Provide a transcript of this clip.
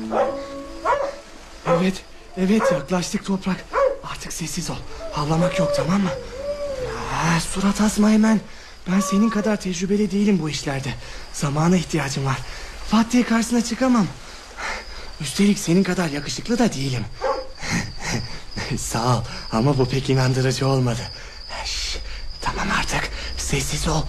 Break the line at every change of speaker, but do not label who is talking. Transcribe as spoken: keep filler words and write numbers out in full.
Evet, evet yaklaştık Toprak. Artık sessiz ol. Havlamak yok, tamam mı? Ya, surat asma hemen. Ben senin kadar tecrübeli değilim bu işlerde. Zamana ihtiyacım var. Fatih karşısına çıkamam. Üstelik senin kadar yakışıklı da değilim. Sağ ol ama bu pek inandırıcı olmadı. Şş, tamam artık, sessiz ol.